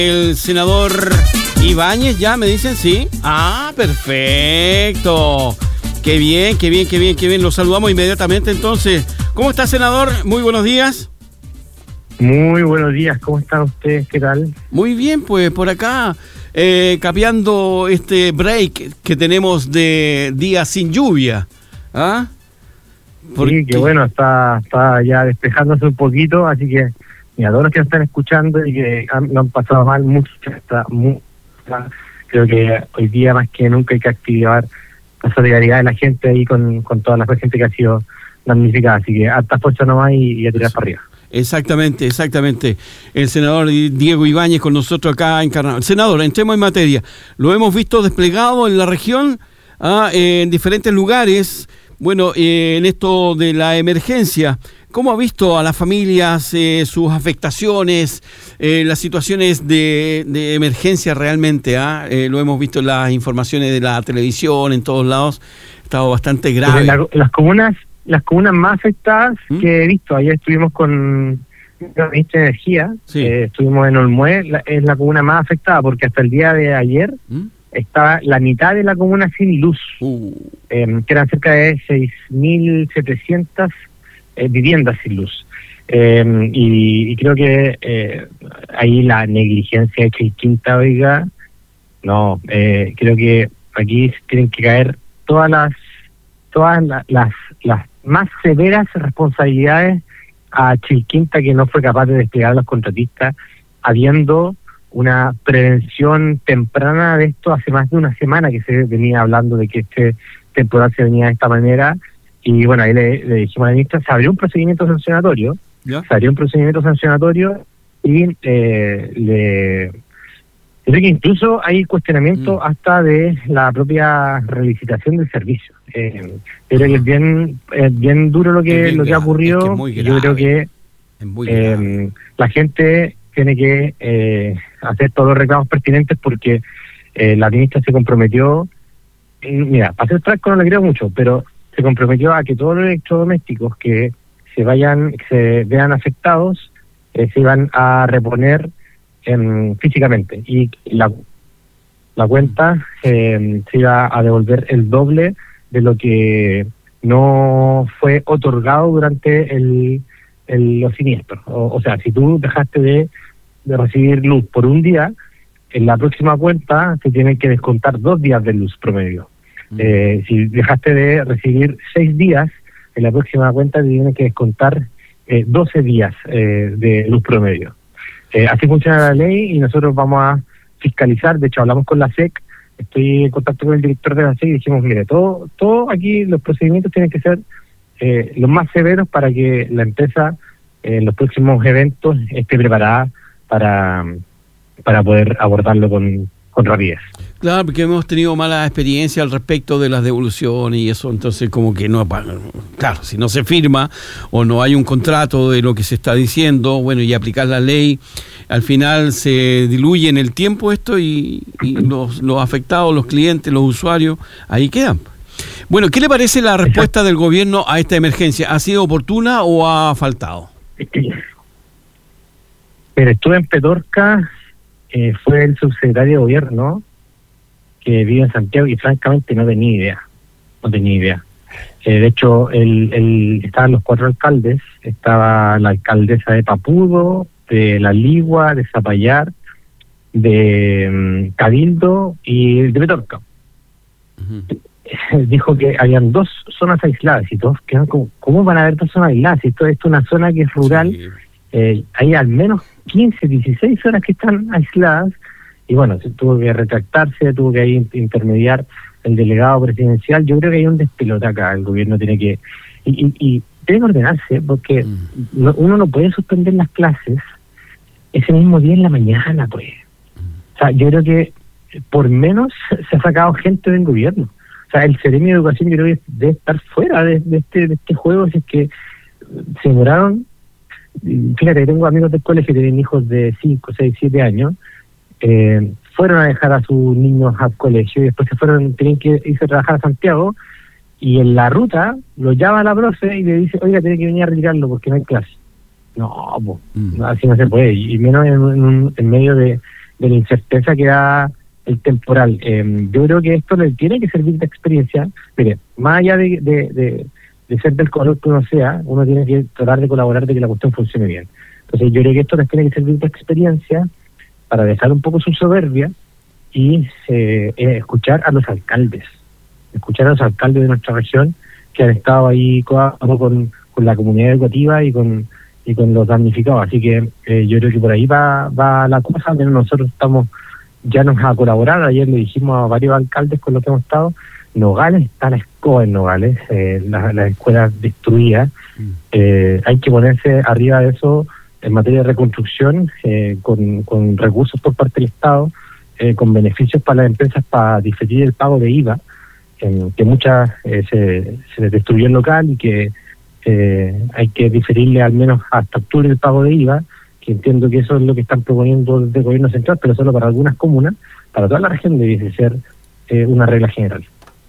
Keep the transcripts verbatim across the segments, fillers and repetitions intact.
El senador Ibáñez, ya me dicen, sí. Ah, perfecto. Qué bien, qué bien, qué bien, qué bien. Lo saludamos inmediatamente entonces. ¿Cómo está, senador? Muy buenos días. Muy buenos días, ¿cómo están ustedes? ¿Qué tal? Muy bien, pues por acá, eh, capeando este break que tenemos de días sin lluvia. ¿Ah? Porque... Sí, que bueno, está, está ya despejándose un poquito, así que mira, todos los que nos están escuchando y que han, lo han pasado mal, mucho, está muy, creo que hoy día más que nunca hay que activar la solidaridad de la gente ahí con, con toda la gente que ha sido damnificada, así que alta fuerza nomás y, y a tirar Eso. para arriba. Exactamente, exactamente. El senador Diego Ibáñez con nosotros acá en Carnaval. Senador, entremos en materia. Lo hemos visto desplegado en la región, ah, en diferentes lugares. Bueno, eh, en esto de la emergencia, ¿cómo ha visto a las familias, eh, sus afectaciones, eh, las situaciones de, de emergencia realmente? ¿ah? Eh, lo hemos visto en las informaciones de la televisión, en todos lados. Ha estado bastante grave. La, las comunas las comunas más afectadas ¿Mm? que he visto, ayer estuvimos con el ministro de Energía, sí. eh, estuvimos en Olmué, la, es la comuna más afectada porque hasta el día de ayer ¿Mm? estaba la mitad de la comuna sin luz, uh. eh, que eran cerca de seis mil setecientas eh, viviendas sin luz. Eh, y, y creo que eh, ahí la negligencia de Chilquinta, oiga, no, eh, creo que aquí tienen que caer todas las todas la, las las más severas responsabilidades a Chilquinta, que no fue capaz de desplegar a los contratistas, habiendo una prevención temprana de esto hace más de una semana que se venía hablando de que este temporal se venía de esta manera. Y bueno, ahí le, le dijimos a la ministra, se abrió un procedimiento sancionatorio, ¿Ya? se abrió un procedimiento sancionatorio y eh, le... Creo que incluso hay cuestionamiento mm. hasta de la propia relicitación del servicio. Eh, creo que es bien, es bien duro lo que lo que ha ocurrido. Es que Yo creo que eh, la gente tiene que eh, hacer todos los reclamos pertinentes porque eh, la ministra se comprometió, eh, mira, para ser franco no le creo mucho, pero se comprometió a que todos los electrodomésticos que se vayan, que se vean afectados, eh, se iban a reponer En, físicamente, y la, la cuenta eh, se iba a devolver el doble de lo que no fue otorgado durante el, el los siniestros. O, o sea, si tú dejaste de, de recibir luz por un día, en la próxima cuenta te tienen que descontar dos días de luz promedio. Mm. Eh, si dejaste de recibir seis días, en la próxima cuenta te tienen que descontar eh, doce días eh, de luz promedio. Eh, así funciona la ley y nosotros vamos a fiscalizar. De hecho, hablamos con la S E C, estoy en contacto con el director de la S E C y dijimos, mire, todo todo aquí los procedimientos tienen que ser eh, los más severos para que la empresa eh, en los próximos eventos esté preparada para, para poder abordarlo con, con rapidez. Claro, porque hemos tenido mala experiencia al respecto de las devoluciones y eso, entonces como que no, claro, si no se firma o no hay un contrato de lo que se está diciendo, bueno, y aplicar la ley, al final se diluye en el tiempo esto y, y los, los afectados, los clientes, los usuarios, ahí quedan. Bueno, ¿qué le parece la respuesta del gobierno a esta emergencia? ¿Ha sido oportuna o ha faltado? Pero estuve en Petorca, eh, fue el subsecretario de gobierno que vive en Santiago y francamente no tenía idea, no tenía idea. Eh, de hecho, el, el, estaban los cuatro alcaldes, estaba la alcaldesa de Papudo, de La Ligua, de Zapallar, de um, Cabildo y de Petorca. Uh-huh. Dijo que habían dos zonas aisladas y todos quedan como, ¿cómo van a haber dos zonas aisladas? Esto, esto es una zona que es rural, sí. eh, hay al menos quince, dieciséis zonas que están aisladas. Y bueno, se tuvo que retractarse, tuvo que ahí intermediar el delegado presidencial. Yo creo que hay un despelote acá, el gobierno tiene que... Y, y, y tiene que ordenarse, porque mm. no, uno no puede suspender las clases ese mismo día en la mañana, pues. Mm. O sea, yo creo que por menos se ha sacado gente del gobierno. O sea, el Seremi de Educación yo creo que debe estar fuera de, de, este, de este juego, si es que se demoraron... Fíjate, tengo amigos del colegio que tienen hijos de cinco, seis, siete años, Eh, fueron a dejar a sus niños al colegio y después se fueron, tenían que irse a trabajar a Santiago y en la ruta lo llama la profe y le dice, oiga, tiene que venir a retirarlo porque no hay clase. No, pues, mm. así no se puede, y menos en, en, un, en medio de, de la incerteza que da el temporal. Eh, yo creo que esto le tiene que servir de experiencia. Mire, más allá de, de, de, de ser del color que uno sea, uno tiene que tratar de colaborar de que la cuestión funcione bien. Entonces yo creo que esto les tiene que servir de experiencia para dejar un poco su soberbia y eh, eh, escuchar a los alcaldes, escuchar a los alcaldes de nuestra región que han estado ahí con, con, con la comunidad educativa y con y con los damnificados. Así que eh, yo creo que por ahí va, va la cosa. Nosotros estamos ya nos ha colaborado. Ayer le dijimos a varios alcaldes con los que hemos estado, Nogales está la escoba en Nogales, eh, las la escuelas destruidas. Mm. Eh, hay que ponerse arriba de eso en materia de reconstrucción, eh, con, con recursos por parte del Estado, eh, con beneficios para las empresas para diferir el pago de I V A, eh, que muchas eh, se, se les destruyó el local y que eh, hay que diferirle al menos hasta octubre el pago de I V A, que entiendo que eso es lo que están proponiendo desde el gobierno central, pero solo para algunas comunas. Para toda la región debe ser eh, una regla general.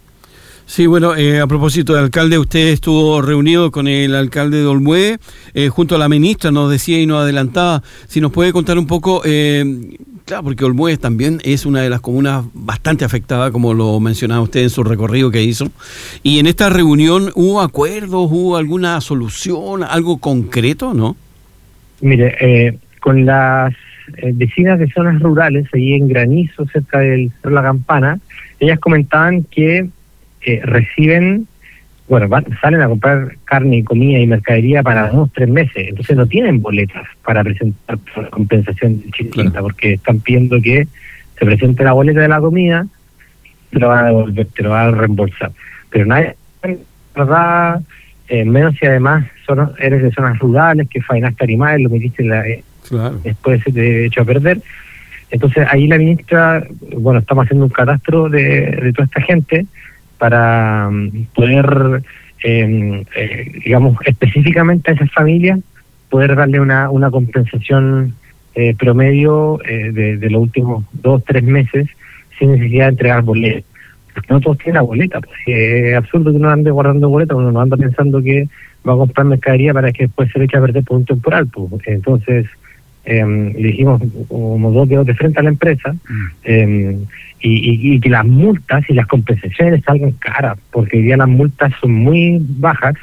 Sí, bueno, eh, a propósito de alcalde, usted estuvo reunido con el alcalde de Olmué, eh, junto a la ministra, nos decía y nos adelantaba. Si nos puede contar un poco, eh, claro, porque Olmué también es una de las comunas bastante afectada, como lo mencionaba usted en su recorrido que hizo. Y en esta reunión, ¿hubo acuerdos, hubo alguna solución, algo concreto, no? Mire, eh, con las eh, vecinas de zonas rurales, ahí en Granizo, cerca del Cerro La Campana, ellas comentaban que eh, reciben, bueno, van, salen a comprar carne y comida y mercadería para dos, tres meses, entonces no tienen boletas para presentar por compensación del Chile Quinta, claro, porque están pidiendo que se presente la boleta de la comida, te lo van a devolver, te lo van a reembolsar. Pero nadie, ¿verdad? Eh, menos si además son, eres de zonas rurales, que faenaste animales, lo metiste en la, eh, claro, después se te echó a perder. Entonces ahí la ministra, bueno, estamos haciendo un catastro de, de toda esta gente para um, poder, eh, eh, digamos, específicamente a esas familias, poder darle una, una compensación eh, promedio eh, de, de los últimos dos, tres meses, sin necesidad de entregar boletas. Porque no todos tienen la boleta, pues es absurdo que uno ande guardando boletas, uno no anda pensando que va a comprar mercadería para que después se le eche a perder por un temporal, pues. Entonces eh, le dijimos como dos dedos de frente a la empresa, mm. eh, y, y, y que las multas y las compensaciones salgan caras, porque hoy día las multas son muy bajas,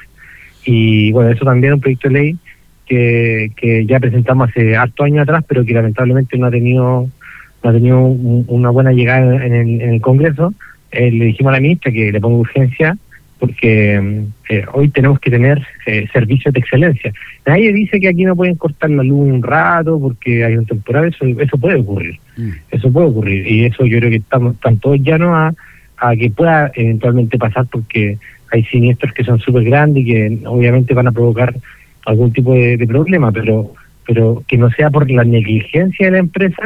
y bueno, eso también es un proyecto de ley que, que ya presentamos hace hartos años atrás, pero que lamentablemente no ha tenido no ha tenido un, una buena llegada en el, en el Congreso. Eh, le dijimos a la ministra que le ponga urgencia porque eh, hoy tenemos que tener eh, servicios de excelencia. Nadie dice que aquí no pueden cortar la luz un rato porque hay un temporal, eso eso puede ocurrir, mm. eso puede ocurrir, y eso yo creo que estamos, están todos llanos a, a que pueda eventualmente pasar, porque hay siniestros que son súper grandes y que obviamente van a provocar algún tipo de, de problema, pero pero que no sea por la negligencia de la empresa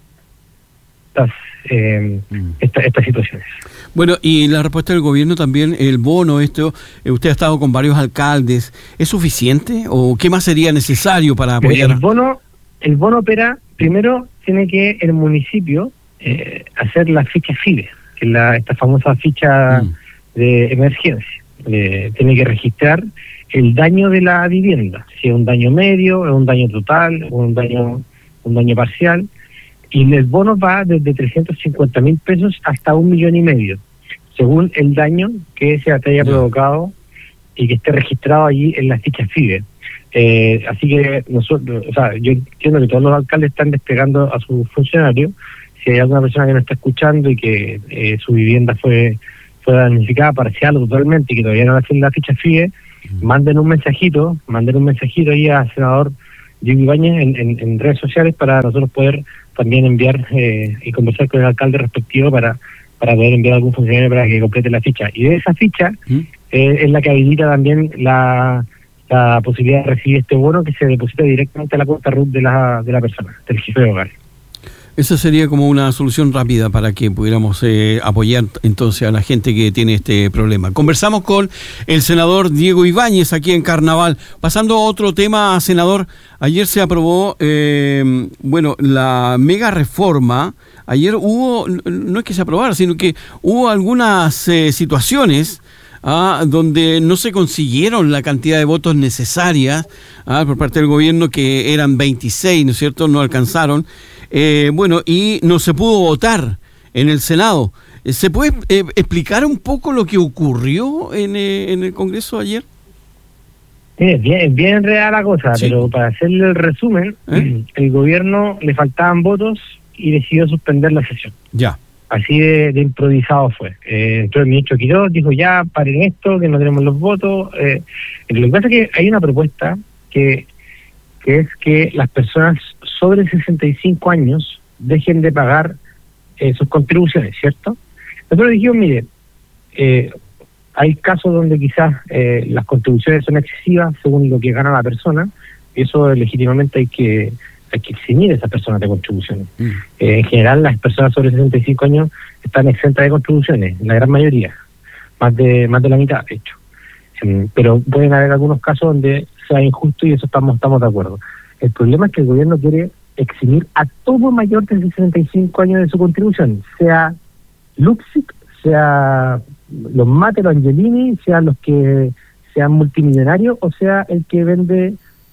estas, eh, mm. esta, estas situaciones. Bueno, y la respuesta del gobierno también, el bono, esto, usted ha estado con varios alcaldes, ¿es suficiente o qué más sería necesario para apoyar? El bono, el bono opera, primero tiene que el municipio eh, hacer la ficha FIDE, que es la, esta famosa ficha mm. de emergencia. Eh, tiene que registrar el daño de la vivienda, si es un daño medio, es un daño total, o un daño, un daño parcial. Y el bono va desde trescientos cincuenta mil pesos hasta un millón y medio, según el daño que se haya provocado y que esté registrado allí en las fichas FIDE. Eh, así que nosotros, o sea, yo entiendo que todos los alcaldes están desplegando a sus funcionarios. Si hay alguna persona que nos está escuchando y que eh, su vivienda fue fue damnificada parcial o totalmente y que todavía no hacen la ficha FIDE, uh-huh. manden un mensajito, manden un mensajito ahí al senador Diego Ibáñez en, en, en redes sociales para nosotros poder también enviar eh, y conversar con el alcalde respectivo para, para poder enviar a algún funcionario para que complete la ficha. Y de esa ficha ¿Mm? eh, es la que habilita también la, la posibilidad de recibir este bono que se deposita directamente a la cuenta R U T de la, de la persona, del jefe de hogar. Esa sería como una solución rápida para que pudiéramos eh, apoyar entonces a la gente que tiene este problema. Conversamos con el senador Diego Ibáñez aquí en Carnaval. Pasando a otro tema, senador, ayer se aprobó, eh, bueno, la mega reforma. Ayer hubo, no es que se aprobara, sino que hubo algunas eh, situaciones ah, donde no se consiguieron la cantidad de votos necesarias ah, por parte del gobierno, que eran veintiséis, ¿no es cierto?, no alcanzaron. eh, bueno, y no se pudo votar en el Senado. ¿Se puede eh, explicar un poco lo que ocurrió en, eh, en el Congreso ayer? Es bien, bien enredada la cosa, sí. Pero para hacerle el resumen, ¿Eh? el gobierno le faltaban votos y decidió suspender la sesión. Ya. Así de, de improvisado fue. Eh, entonces el ministro Quiroz dijo, ya, paren esto, que no tenemos los votos. Eh, lo que pasa es que hay una propuesta que, que es que las personas sobre sesenta y cinco años dejen de pagar eh, sus contribuciones, ¿cierto? Nosotros dijimos, mire, eh, hay casos donde quizás eh, las contribuciones son excesivas según lo que gana la persona, y eso legítimamente hay que hay que eximir a esas personas de contribuciones. Mm. Eh, en general, las personas sobre sesenta y cinco años están exentas de contribuciones, la gran mayoría, más de más de la mitad, de hecho. Eh, pero pueden haber algunos casos donde sea injusto y eso estamos estamos de acuerdo. El problema es que el gobierno quiere eximir a todo mayor de sesenta y cinco años de su contribución, sea Luxic, sea los Mate, los Angelini, sean los que sean multimillonarios o sea el que vende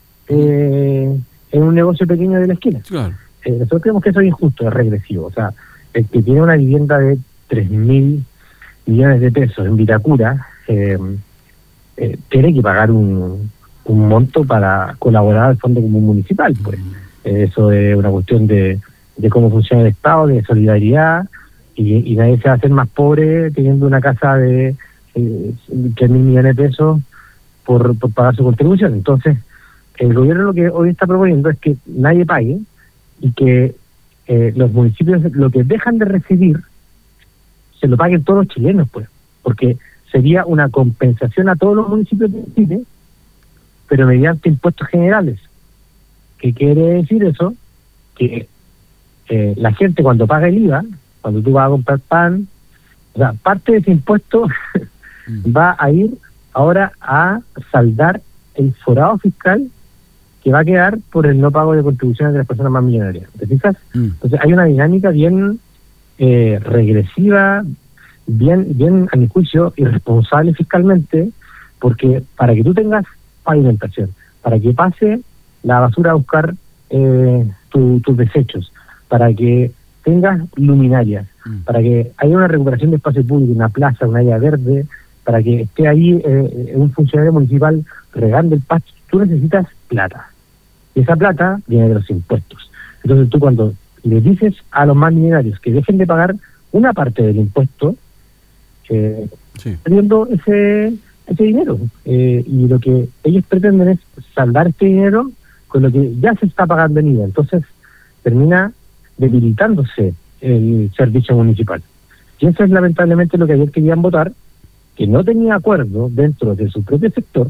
eh, en un negocio pequeño de la esquina. Claro. Eh, nosotros creemos que eso es injusto, es regresivo. O sea, el que tiene una vivienda de tres mil millones de pesos en Vitacura eh, eh, tiene que pagar un, un monto para colaborar al Fondo Común Municipal. Pues eh, eso es una cuestión de, de cómo funciona el Estado, de solidaridad. Y, y nadie se va a hacer más pobre teniendo una casa de eh, tres mil millones de pesos por, por pagar su contribución. Entonces, el gobierno lo que hoy está proponiendo es que nadie pague y que eh, los municipios lo que dejan de recibir se lo paguen todos los chilenos, pues, porque sería una compensación a todos los municipios de Chile, pero mediante impuestos generales. ¿Qué quiere decir eso? Que eh, la gente cuando paga el I V A, cuando tú vas a comprar pan, o sea, parte de ese impuesto va a ir ahora a saldar el forado fiscal que va a quedar por el no pago de contribuciones de las personas más millonarias. ¿Te fijas? Mm. Entonces hay una dinámica bien eh, regresiva, bien, bien a mi juicio, irresponsable fiscalmente, porque para que tú tengas pavimentación, para que pase la basura a buscar eh, tu, tus desechos, para que tengas luminarias, mm. para que haya una recuperación de espacio público, una plaza, una área verde, para que esté ahí eh, un funcionario municipal regando el pasto, tú necesitas plata. Y esa plata viene de los impuestos. Entonces tú cuando le dices a los más millonarios que dejen de pagar una parte del impuesto, eh, sí. perdiendo ese, ese dinero. Eh, y lo que ellos pretenden es saldar este dinero con lo que ya se está pagando en I V A. Entonces termina debilitándose el servicio municipal. Y eso es lamentablemente lo que ayer querían votar, que no tenía acuerdo dentro de su propio sector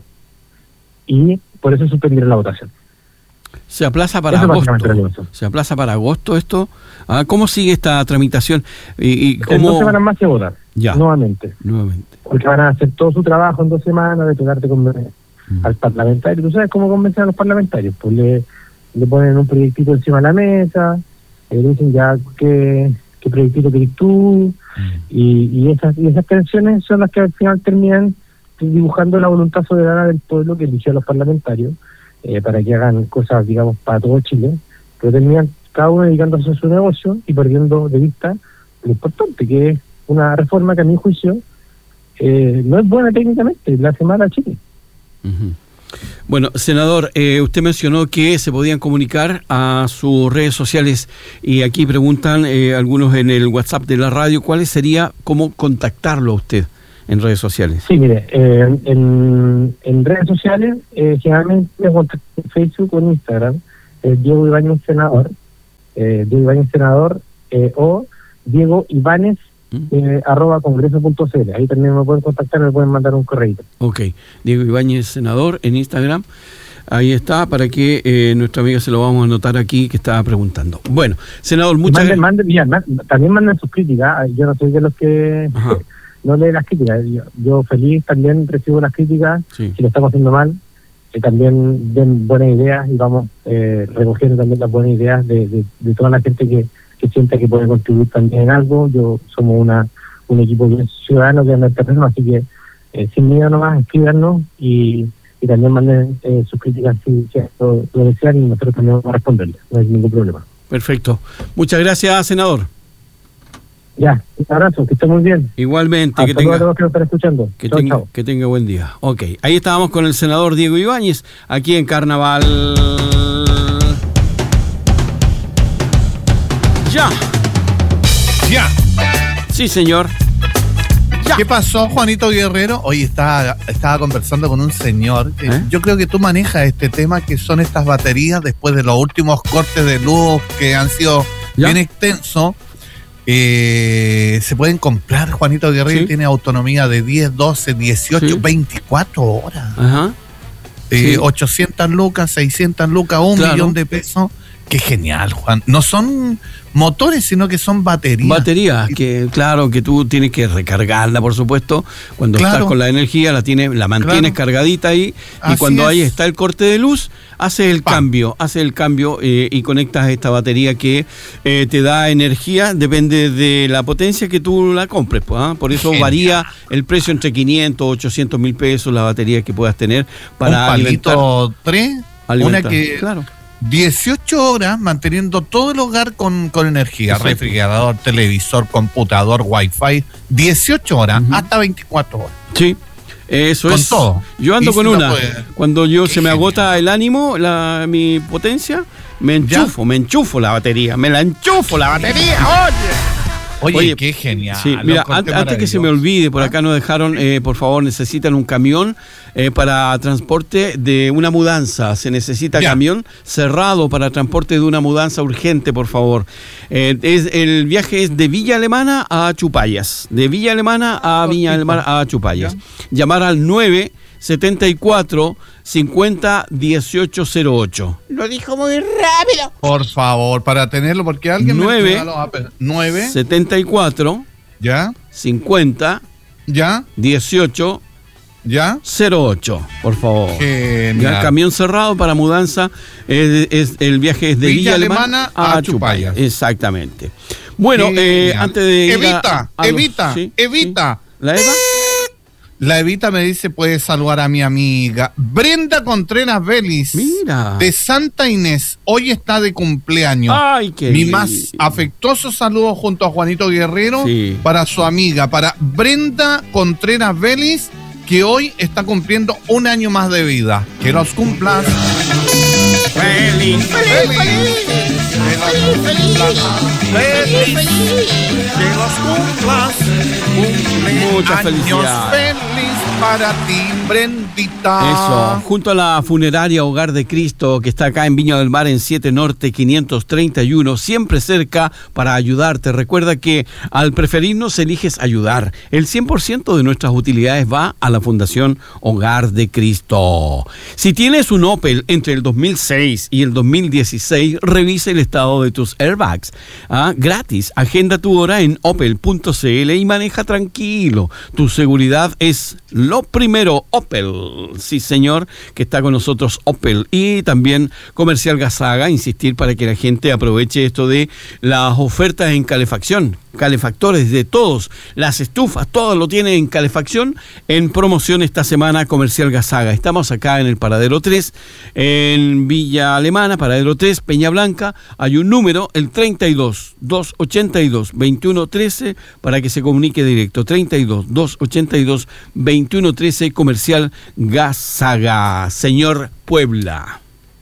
y por eso suspendieron la votación. Se aplaza para eso agosto. Se aplaza para agosto esto. Ah, ¿cómo sigue esta tramitación? ¿Y, y cómo... En dos semanas más se vota. Ya. Nuevamente. Nuevamente. Porque van a hacer todo su trabajo en dos semanas de tratar de convencer mm. al parlamentario. ¿Tú sabes cómo convencen a los parlamentarios? Pues le, le ponen un proyectito encima de la mesa, le dicen ya qué, qué proyectito querés tú, mm. y, y esas y esas tensiones son las que al final terminan dibujando la voluntad soberana del pueblo que eligió a los parlamentarios eh, para que hagan cosas, digamos, para todo Chile, pero terminan cada uno dedicándose a su negocio y perdiendo de vista lo importante, que es una reforma que a mi juicio eh, no es buena técnicamente, la hace mal a Chile. Uh-huh. Bueno, senador, eh, usted mencionó que se podían comunicar a sus redes sociales y aquí preguntan eh, algunos en el WhatsApp de la radio, ¿cuál sería, cómo contactarlo a usted en redes sociales? Sí, mire, eh, en, en redes sociales, eh, generalmente me contacto en Facebook o en Instagram, eh, Diego Ibáñez Senador, eh, Diego Ibáñez Senador, eh, o Diego Ibáñez, Eh, arroba congreso punto c l. Ahí también me pueden contactar, me pueden mandar un correo. Ok, Diego Ibáñez Senador en Instagram, ahí está, para que eh, nuestra amiga se lo vamos a anotar aquí que estaba preguntando. Bueno, senador, muchas gracias. Manden, manden, mira, también manden sus críticas, yo no soy de los que Ajá. no lee las críticas, yo, yo feliz también recibo las críticas, sí. si lo estamos haciendo mal, que también den buenas ideas y vamos eh, recogiendo también las buenas ideas de, de, de toda la gente que que sienta que puede contribuir también en algo. Yo somos una un equipo bien ciudadano que anda en el terreno, así que eh, sin miedo nomás escríbanos y, y también manden eh, sus críticas si, si lo, lo desean y nosotros también vamos a responderles, no hay ningún problema. Perfecto. Muchas gracias, senador. Ya, un abrazo, que esté muy bien. Igualmente, Hasta que tenga, luego, que nos están escuchando. que, Chau, tenga chau. que tenga buen día. Ok, ahí estábamos con el senador Diego Ibáñez, aquí en Carnaval. Ya. Ya. Sí, señor. Ya. ¿Qué pasó, Juanito Guerrero? Hoy estaba, estaba conversando con un señor. Que ¿Eh? Yo creo que tú manejas este tema, que son estas baterías después de los últimos cortes de luz que han sido ¿Ya? bien extensos. Eh, se pueden comprar, Juanito Guerrero, Sí. tiene autonomía de diez, doce, dieciocho, Sí. veinticuatro horas. Ajá. Eh, Sí. ochocientas lucas, seiscientas lucas, un Claro. millón de pesos. Qué genial, Juan. No son motores, sino que son baterías. Baterías, que claro, que tú tienes que recargarla, por supuesto. Cuando Claro. estás con la energía, la tienes, la mantienes Claro. cargadita ahí. Así y cuando es. ahí está el corte de luz, haces el Pam. cambio, haces el cambio eh, y conectas esta batería que eh, te da energía, depende de la potencia que tú la compres. Pues, ¿ah? Por eso Genial. varía el precio entre quinientos, ochocientos mil pesos la batería que puedas tener para un alimentar. palito tres, alimentar. una que Claro. dieciocho horas manteniendo todo el hogar con, con energía, Exacto. refrigerador, televisor, computador, wifi, dieciocho horas, Ujú. hasta veinticuatro horas. Sí, eso Con es. todo. Yo ando Y con si la una. puede- Cuando yo Qué se me genial. agota el ánimo, la, mi potencia, me enchufo, me enchufo la batería, me la enchufo la batería. Oye. Oye, Oye, qué genial. Sí, lo mira, encontré an- antes que se me maravilloso. olvide, por ¿Ah? acá nos dejaron, eh, por favor, necesitan un camión eh, para transporte de una mudanza. Se necesita Ya. camión cerrado para transporte de una mudanza urgente, por favor. Eh, es, el viaje es de Villa Alemana a Chupayas. De Villa Alemana a Viña Cortito. Alemana a Chupayas. Ya. Llamar al nueve setenta y cuatro cincuenta dieciocho cero ocho. Lo dijo muy rápido. Por favor, para tenerlo, porque alguien Nueve. me lo va a pe- nueve, setenta y cuatro ya, cincuenta ya, dieciocho ya. cero ocho, por favor. Genial. Ya, camión cerrado para mudanza. Es, es- el viaje es de Villa, Villa Alemana, Alemana a a Chupayas. Chupayas. Exactamente. Bueno, Genial. eh, antes de ir a- Evita, a los- evita, ¿sí? evita. ¿Sí? ¿La Eva? La Evita me dice, puede saludar a mi amiga Brenda Contreras Vélez. Mira. De Santa Inés. Hoy está de cumpleaños. Ay, qué Mi lindo. más afectuoso saludo junto a Juanito Guerrero Sí. para su amiga, para Brenda Contreras Vélez, que hoy está cumpliendo un año más de vida. Que los cumplas. Feliz. ¡Feliz! Que los cumplas. ¡Feliz! Que los cumplas. Mucha Años felicidad. feliz para ti, Brendita. Eso, junto a la funeraria Hogar de Cristo, que está acá en Viña del Mar, en siete Norte quinientos treinta y uno, siempre cerca para ayudarte. Recuerda que al preferirnos eliges ayudar. El cien por ciento de nuestras utilidades va a la Fundación Hogar de Cristo. Si tienes un Opel entre el dos mil seis y el dos mil dieciséis, revisa el estado de tus airbags. Ah, gratis, agenda tu hora en opel punto c l y maneja tranquilo. Tu seguridad es lo primero. Opel, sí señor, que está con nosotros Opel. Y también Comercial Gasaga, insistir para que la gente aproveche esto de las ofertas en calefacción. Calefactores de todos, las estufas, todo lo tiene en calefacción, en promoción esta semana. Comercial Gasaga. Estamos acá en el Paradero tres, en Villa Alemana, Paradero tres, Peña Blanca. Hay un número, el treinta y dos, doscientos ochenta y dos, veintiuno trece, para que se comunique directo. treinta y dos, doscientos ochenta y dos, veintiuno trece, Comercial Gasaga. Señor Puebla.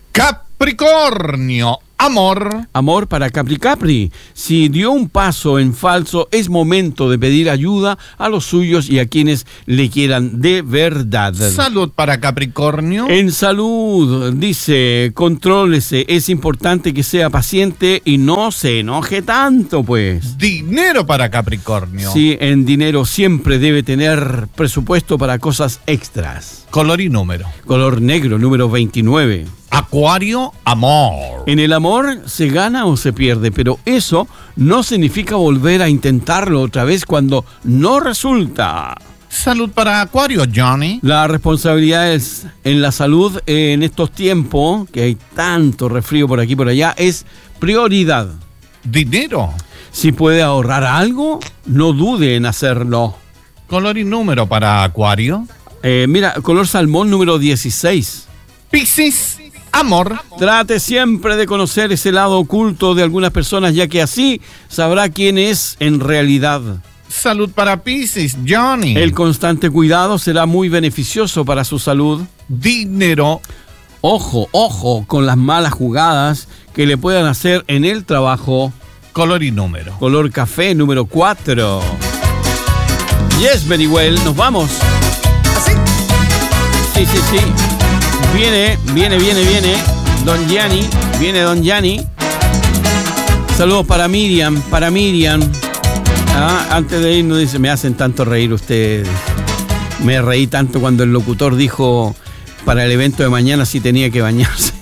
Capricornio, amor. Amor para Capri Capri. Si dio un paso en falso, es momento de pedir ayuda a los suyos y a quienes le quieran de verdad. Salud para Capricornio. En salud, dice, contrólese, es importante que sea paciente y no se enoje tanto, pues. Dinero para Capricornio. Sí, en dinero siempre debe tener presupuesto para cosas extras. Color y número. Color negro, número veintinueve. Acuario, amor. En el amor se gana o se pierde, pero eso no significa volver a intentarlo otra vez cuando no resulta. Salud para Acuario, Johnny. La responsabilidad es en la salud en estos tiempos, que hay tanto resfrío por aquí y por allá, es prioridad. Dinero. Si puede ahorrar algo, no dude en hacerlo. Color y número para Acuario. Eh, mira, color salmón número dieciséis. Piscis, amor. Trate siempre de conocer ese lado oculto de algunas personas, ya que así sabrá quién es en realidad. Salud para Piscis, Johnny. El constante cuidado será muy beneficioso para su salud. Dinero. Ojo, ojo con las malas jugadas que le puedan hacer en el trabajo. Color y número. Color café, número cuatro. Yes, very well. Nos vamos. ¿Así? Sí, sí, sí. Viene, viene, viene, viene. Don Gianni. Viene Don Gianni. Saludos para Miriam, para Miriam. Ah, antes de irnos dice, me hacen tanto reír ustedes. Me reí tanto cuando el locutor dijo para el evento de mañana si tenía que bañarse.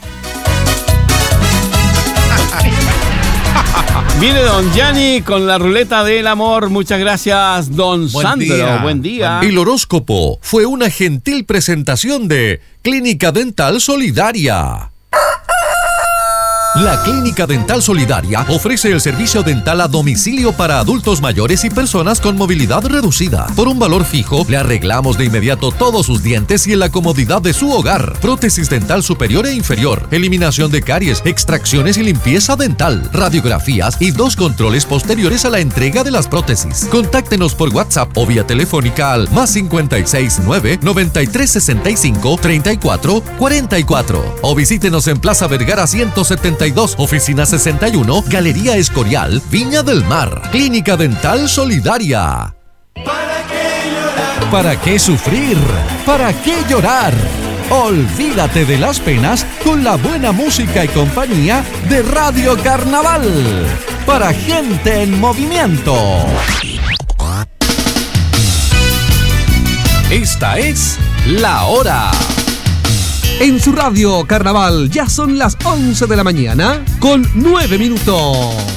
Viene Don Gianni con la ruleta del amor. Muchas gracias, Don Buen Sandro. día. Buen día. El horóscopo fue una gentil presentación de Clínica Dental Solidaria. La Clínica Dental Solidaria ofrece el servicio dental a domicilio para adultos mayores y personas con movilidad reducida. Por un valor fijo, le arreglamos de inmediato todos sus dientes y en la comodidad de su hogar. Prótesis dental superior e inferior, eliminación de caries, extracciones y limpieza dental, radiografías y dos controles posteriores a la entrega de las prótesis. Contáctenos por WhatsApp o vía telefónica al más cincuenta y seis nueve, noventa y tres sesenta y cinco, treinta y cuatro cuarenta y cuatro o visítenos en Plaza Vergara ciento setenta y dos, oficina sesenta y uno, Galería Escorial, Viña del Mar. Clínica Dental Solidaria. ¿Para qué llorar? ¿Para qué sufrir? ¿Para qué llorar? Olvídate de las penas con la buena música y compañía de Radio Carnaval. Para gente en movimiento. Esta es La Hora. En su Radio Carnaval ya son las once de la mañana con nueve minutos.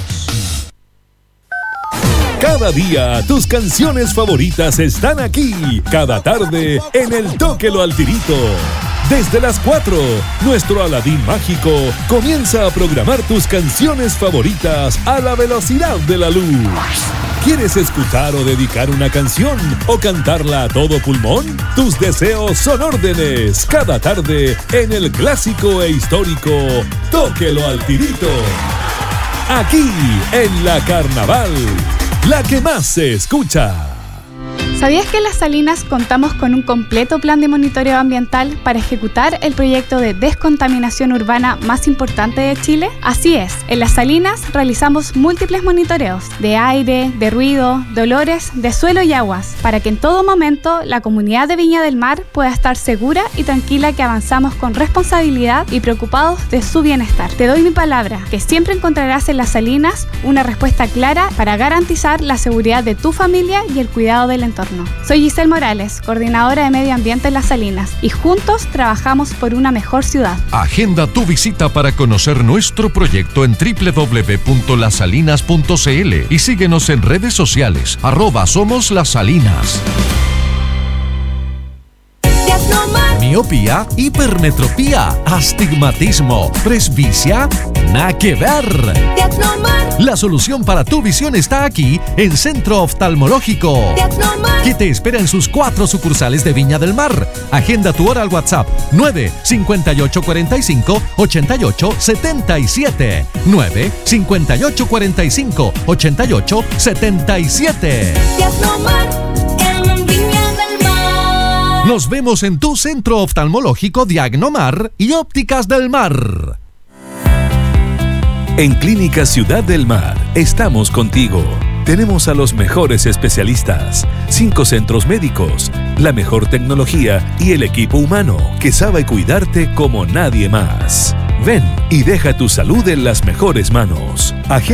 Cada día tus canciones favoritas están aquí. Cada tarde en el Tóquelo al Tirito. Desde las cuatro, nuestro Aladín mágico comienza a programar tus canciones favoritas a la velocidad de la luz. ¿Quieres escuchar o dedicar una canción o cantarla a todo pulmón? Tus deseos son órdenes. Cada tarde en el clásico e histórico Tóquelo al Tirito. Aquí en la Carnaval, la que más se escucha. ¿Sabías que en Las Salinas contamos con un completo plan de monitoreo ambiental para ejecutar el proyecto de descontaminación urbana más importante de Chile? Así es, en Las Salinas realizamos múltiples monitoreos de aire, de ruido, de olores, de suelo y aguas, para que en todo momento la comunidad de Viña del Mar pueda estar segura y tranquila que avanzamos con responsabilidad y preocupados de su bienestar. Te doy mi palabra, que siempre encontrarás en Las Salinas una respuesta clara para garantizar la seguridad de tu familia y el cuidado del entorno. Soy Giselle Morales, coordinadora de Medio Ambiente en Las Salinas, y juntos trabajamos por una mejor ciudad. Agenda tu visita para conocer nuestro proyecto en doble u doble u doble u punto las salinas punto c l y síguenos en redes sociales, arroba Somos Las Salinas. Miopía, hipermetropía, astigmatismo, presbicia, nada que ver. La solución para tu visión está aquí en Centro Oftalmológico, que te espera en sus cuatro sucursales de Viña del Mar. Agenda tu hora al WhatsApp nueve cincuenta y ocho cuarenta y cinco ochenta y ocho setenta y siete. nueve cincuenta y ocho cuarenta y cinco ochenta y ocho setenta y siete. Nos vemos en tu centro oftalmológico Diagnomar y Ópticas del Mar. En Clínica Ciudad del Mar estamos contigo. Tenemos a los mejores especialistas, cinco centros médicos, la mejor tecnología y el equipo humano que sabe cuidarte como nadie más. Ven y deja tu salud en las mejores manos.